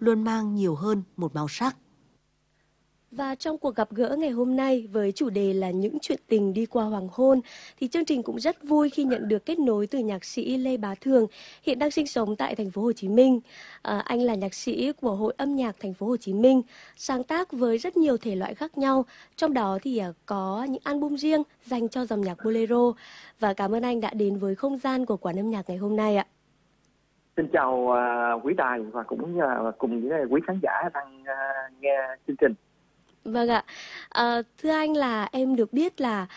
luôn mang nhiều hơn một màu sắc. Và trong cuộc gặp gỡ ngày hôm nay với chủ đề là những chuyện tình đi qua hoàng hôn, thì chương trình cũng rất vui khi nhận được kết nối từ nhạc sĩ Lê Bá Thường, hiện đang sinh sống tại thành phố Hồ Chí Minh. Anh là nhạc sĩ của Hội Âm nhạc thành phố Hồ Chí Minh, sáng tác với rất nhiều thể loại khác nhau, trong đó thì có những album riêng dành cho dòng nhạc bolero. Và cảm ơn anh đã đến với không gian của Quán Âm nhạc ngày hôm nay ạ. Xin chào quý đài và cũng cùng với quý khán giả đang nghe chương trình. Vâng ạ. Thưa anh, là em được biết là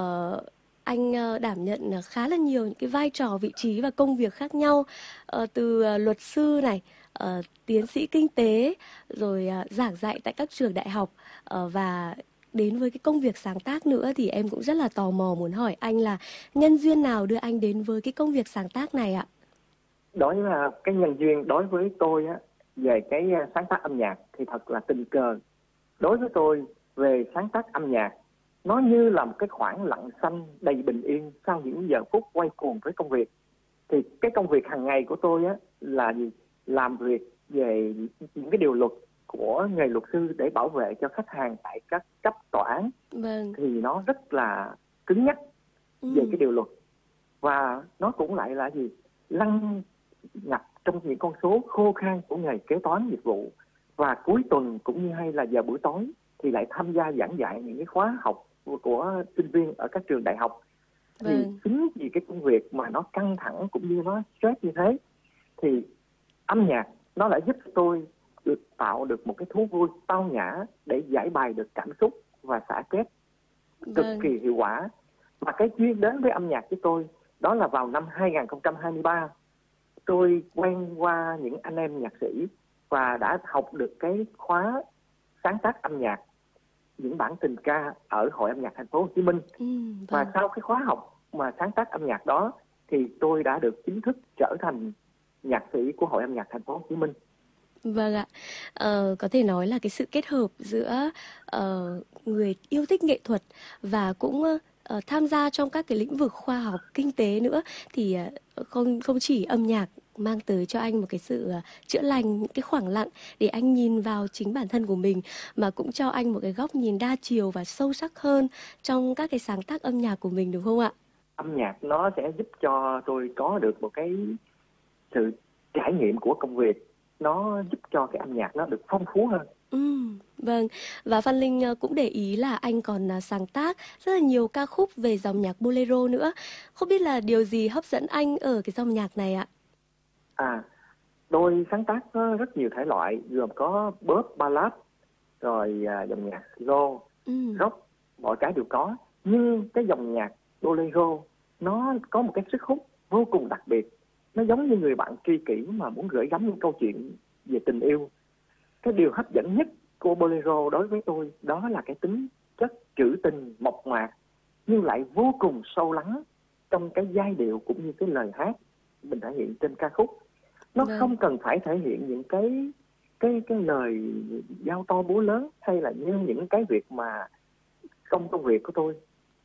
anh đảm nhận khá là nhiều những cái vai trò, vị trí và công việc khác nhau, từ luật sư này, tiến sĩ kinh tế, rồi giảng dạy tại các trường đại học, và đến với cái công việc sáng tác nữa, thì em cũng rất là tò mò muốn hỏi anh là nhân duyên nào đưa anh đến với cái công việc sáng tác này ạ? Đó là cái nhân duyên đối với tôi á, về cái sáng tác âm nhạc thì thật là tình cờ. Đối với tôi, về sáng tác âm nhạc, nó như là một cái khoảng lặng xanh đầy bình yên sau những giờ phút quay cuồng với công việc. Thì cái công việc hàng ngày của tôi á là gì? Làm việc về những cái điều luật của nghề luật sư để bảo vệ cho khách hàng tại các cấp tòa án. Vâng. Thì nó rất là cứng nhắc về cái điều luật. Và nó cũng lại là gì? Lăng nhập trong những con số khô khan của nghề kế toán nghiệp vụ. Và cuối tuần cũng như hay là giờ buổi tối thì lại tham gia giảng dạy những cái khóa học của sinh viên ở các trường đại học. Thì chính vì cái công việc mà nó căng thẳng cũng như nó stress như thế, thì âm nhạc nó lại giúp tôi được tạo được một cái thú vui tao nhã để giải bày được cảm xúc và xả stress cực kỳ hiệu quả. Và cái duyên đến với âm nhạc với tôi đó là vào năm 2023, tôi quen qua những anh em nhạc sĩ và đã học được cái khóa sáng tác âm nhạc, những bản tình ca ở Hội Âm nhạc thành phố Hồ Chí Minh. Và sau cái khóa học mà sáng tác âm nhạc đó thì tôi đã được chính thức trở thành nhạc sĩ của Hội Âm nhạc thành phố Hồ Chí Minh. Vâng ạ. Có thể nói là cái sự kết hợp giữa người yêu thích nghệ thuật và cũng tham gia trong các cái lĩnh vực khoa học, kinh tế nữa, thì không chỉ âm nhạc mang tới cho anh một cái sự chữa lành, những cái khoảng lặng để anh nhìn vào chính bản thân của mình, mà cũng cho anh một cái góc nhìn đa chiều và sâu sắc hơn trong các cái sáng tác âm nhạc của mình, đúng không ạ? Âm nhạc nó sẽ giúp cho tôi có được một cái sự trải nghiệm của công việc, nó giúp cho cái âm nhạc nó được phong phú hơn. Vâng, và Phan Linh cũng để ý là anh còn sáng tác rất là nhiều ca khúc về dòng nhạc bolero nữa. Không biết là điều gì hấp dẫn anh ở cái dòng nhạc này ạ? Tôi sáng tác có rất nhiều thể loại, gồm có pop, ballad, rồi dòng nhạc slow, rock, mọi cái đều có. Nhưng cái dòng nhạc bolero nó có một cái sức hút vô cùng đặc biệt. Nó giống như người bạn tri kỷ mà muốn gửi gắm những câu chuyện về tình yêu. Cái điều hấp dẫn nhất của bolero đối với tôi đó là cái tính chất trữ tình mộc mạc nhưng lại vô cùng sâu lắng trong cái giai điệu cũng như cái lời hát mình thể hiện trên ca khúc. Nó không cần phải thể hiện những cái lời giao to búa lớn hay là như những cái việc mà công việc của tôi,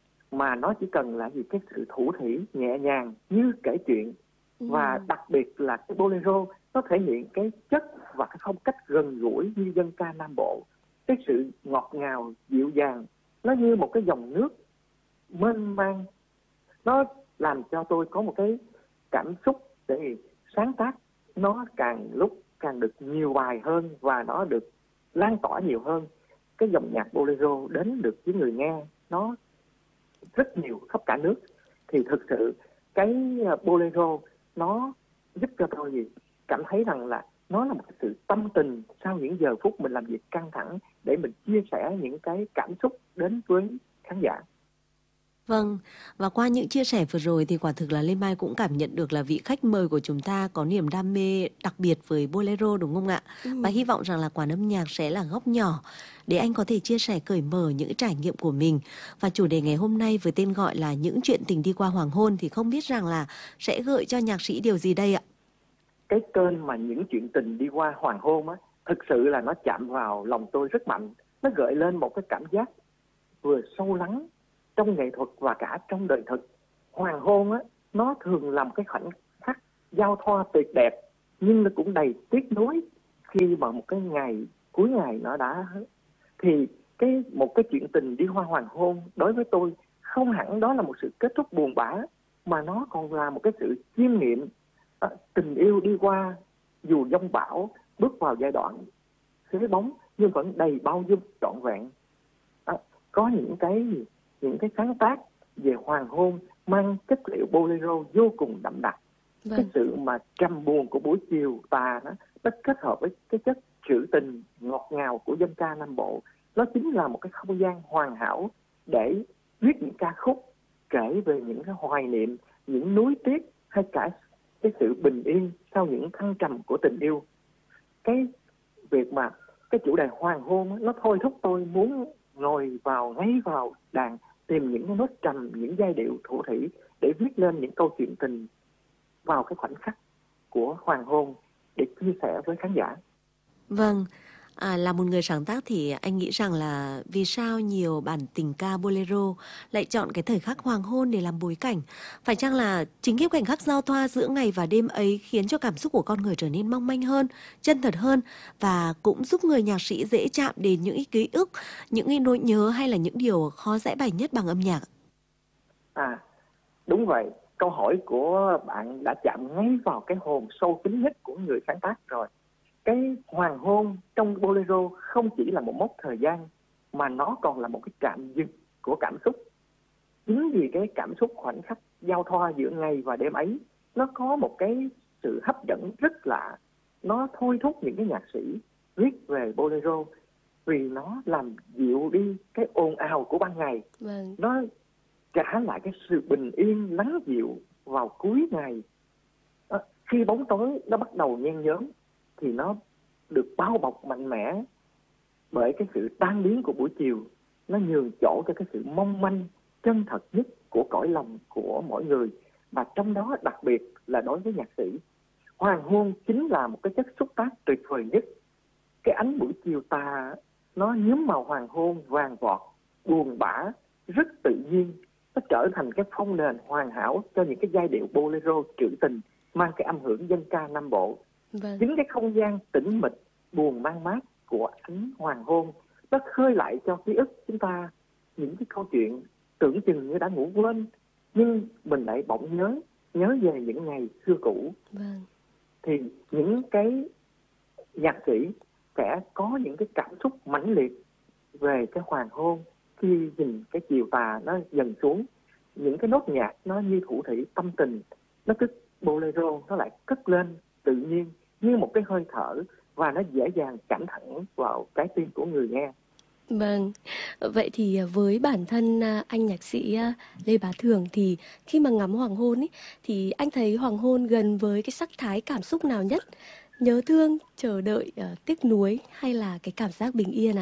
mà nó chỉ cần là gì cái sự thủ thỉ nhẹ nhàng như kể chuyện. Và đặc biệt là cái bolero nó thể hiện cái chất và cái phong cách gần gũi như dân ca Nam Bộ, cái sự ngọt ngào dịu dàng, nó như một cái dòng nước mênh mang. Nó làm cho tôi có một cái cảm xúc để sáng tác nó càng lúc càng được nhiều bài hơn và nó được lan tỏa nhiều hơn. Cái dòng nhạc bolero đến được với người nghe nó rất nhiều khắp cả nước. Thì thực sự cái bolero nó giúp cho tôi gì cảm thấy rằng là nó là một cái sự tâm tình sau những giờ phút mình làm việc căng thẳng để mình chia sẻ những cái cảm xúc đến với khán giả. Vâng, và qua những chia sẻ vừa rồi thì quả thực là Lê Mai cũng cảm nhận được là vị khách mời của chúng ta có niềm đam mê đặc biệt với bolero, đúng không ạ? Và hy vọng rằng là Quán Âm nhạc sẽ là góc nhỏ để anh có thể chia sẻ cởi mở những trải nghiệm của mình. Và chủ đề ngày hôm nay với tên gọi là những chuyện tình đi qua hoàng hôn thì không biết rằng là sẽ gợi cho nhạc sĩ điều gì đây ạ? Cái tên mà những chuyện tình đi qua hoàng hôn á, thực sự là nó chạm vào lòng tôi rất mạnh. Nó gợi lên một cái cảm giác vừa sâu lắng trong nghệ thuật và cả trong đời thực. Hoàng hôn á, nó thường là một cái khoảnh khắc giao thoa tuyệt đẹp nhưng nó cũng đầy tiếc nuối. khi mà một cái ngày cuối ngày nó đã thì một cái chuyện tình đi qua hoàng hôn đối với tôi không hẳn đó là một sự kết thúc buồn bã, mà nó còn là một cái sự chiêm nghiệm tình yêu đi qua dù giông bão, bước vào giai đoạn xế bóng nhưng vẫn đầy bao dung trọn vẹn. Có những cái sáng tác về hoàng hôn mang chất liệu bolero vô cùng đậm đặc. Cái sự mà trầm buồn của buổi chiều tà nó kết hợp với cái chất trữ tình ngọt ngào của dân ca Nam Bộ. Nó chính là một cái không gian hoàn hảo để viết những ca khúc kể về những cái hoài niệm, những nuối tiếc hay cả cái sự bình yên sau những thăng trầm của tình yêu. Cái việc mà cái chủ đề hoàng hôn nó thôi thúc tôi muốn ngồi ngay vào đàn, tìm những cái nốt trầm, những giai điệu thủ thủy để viết lên những câu chuyện tình vào cái khoảnh khắc của hoàng hôn để chia sẻ với khán giả. Vâng, là một người sáng tác thì anh nghĩ rằng là vì sao nhiều bản tình ca bolero lại chọn cái thời khắc hoàng hôn để làm bối cảnh? Phải chăng là chính cái khoảnh khắc giao thoa giữa ngày và đêm ấy khiến cho cảm xúc của con người trở nên mong manh hơn, chân thật hơn và cũng giúp người nhạc sĩ dễ chạm đến những ký ức, những nỗi nhớ hay là những điều khó giãi bày nhất bằng âm nhạc? Đúng vậy. Câu hỏi của bạn đã chạm ngay vào cái hồn sâu kín nhất của người sáng tác rồi. Cái hoàng hôn trong bolero không chỉ là một mốc thời gian mà nó còn là một cái trạm dừng của cảm xúc. Chính vì cái cảm xúc khoảnh khắc giao thoa giữa ngày và đêm ấy, nó có một cái sự hấp dẫn rất lạ. Nó thôi thúc những cái nhạc sĩ viết về bolero vì nó làm dịu đi cái ồn ào của ban ngày. Nó trả lại cái sự bình yên lắng dịu vào cuối ngày. Khi bóng tối nó bắt đầu nhen nhóm thì nó được bao bọc mạnh mẽ bởi cái sự tan biến của buổi chiều. Nó nhường chỗ cho cái sự mong manh chân thật nhất của cõi lòng của mỗi người, và trong đó đặc biệt là đối với nhạc sĩ, hoàng hôn chính là một cái chất xúc tác tuyệt vời nhất. Cái ánh buổi chiều tà nó nhuốm màu hoàng hôn vàng vọt, buồn bã, rất tự nhiên. Nó trở thành cái phong nền hoàn hảo cho những cái giai điệu bolero trữ tình mang cái âm hưởng dân ca Nam Bộ. Chính cái không gian tĩnh mịch, buồn mang mát của ánh hoàng hôn nó khơi lại cho ký ức chúng ta những cái câu chuyện tưởng chừng như đã ngủ quên, nhưng mình lại bỗng nhớ về những ngày xưa cũ. Thì những cái nhạc sĩ sẽ có những cái cảm xúc mãnh liệt về cái hoàng hôn khi nhìn cái chiều tà nó dần xuống. Những cái nốt nhạc nó như thủ thủy tâm tình, nó cứ bolero nó lại cất lên tự nhiên như một cái hơi thở, và nó dễ dàng chạm thẳng vào trái tim của người nghe. Vâng, vậy thì với bản thân anh nhạc sĩ Lê Bá Thường thì khi mà ngắm hoàng hôn ấy, thì anh thấy hoàng hôn gần với cái sắc thái cảm xúc nào nhất? Nhớ thương, chờ đợi, tiếc nuối hay là cái cảm giác bình yên ạ?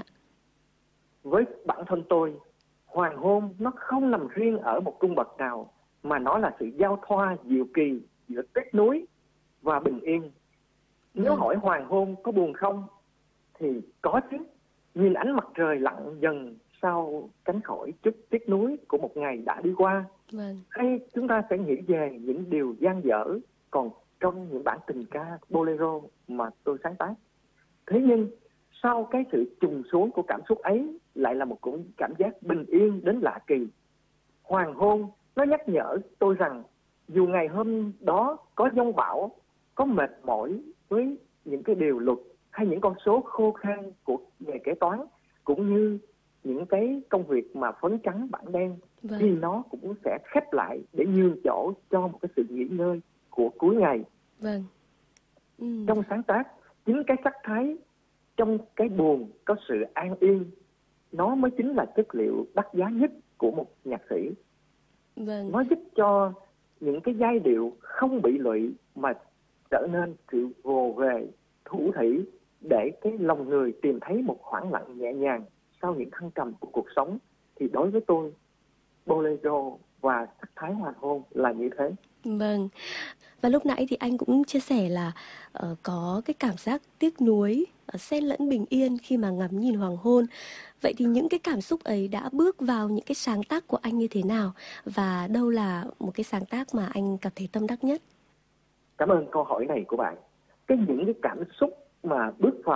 Với bản thân tôi, hoàng hôn nó không nằm riêng ở một cung bậc nào, mà nó là sự giao thoa diệu kỳ giữa tiếc nuối và bình yên. Nếu hỏi hoàng hôn có buồn không thì có chứ. Nhìn ánh mặt trời lặn dần sau cánh khỏi chút tiếc nuối của một ngày đã đi qua. Hay chúng ta sẽ nghĩ về những điều dang dở còn trong những bản tình ca bolero mà tôi sáng tác. Thế nhưng sau cái sự trùng xuống của cảm xúc ấy lại là một cảm giác bình yên đến lạ kỳ. Hoàng hôn nó nhắc nhở tôi rằng dù ngày hôm đó có giông bão, có mệt mỏi với những cái điều luật hay những con số khô khan của nghề kế toán, cũng như những cái công việc mà phấn trắng bảng đen, thì nó cũng sẽ khép lại để nhường chỗ cho một cái sự nghỉ ngơi của cuối ngày. Trong sáng tác, chính cái sắc thái trong cái buồn có sự an yên, nó mới chính là chất liệu đắt giá nhất của một nhạc sĩ. Nó giúp cho những cái giai điệu không bị lụy mà trở nên sự vồ về, thủ thủy, để cái lòng người tìm thấy một khoảng lặng nhẹ nhàng sau những thăng trầm của cuộc sống. Thì đối với tôi, bolero và sắc thái hoàng hôn là như thế. Và lúc nãy thì anh cũng chia sẻ là có cái cảm giác tiếc nuối xen lẫn bình yên khi mà ngắm nhìn hoàng hôn. Vậy thì những cái cảm xúc ấy đã bước vào những cái sáng tác của anh như thế nào? Và đâu là một cái sáng tác mà anh cảm thấy tâm đắc nhất? Cảm ơn câu hỏi này của bạn. Những cái cảm xúc mà bước vào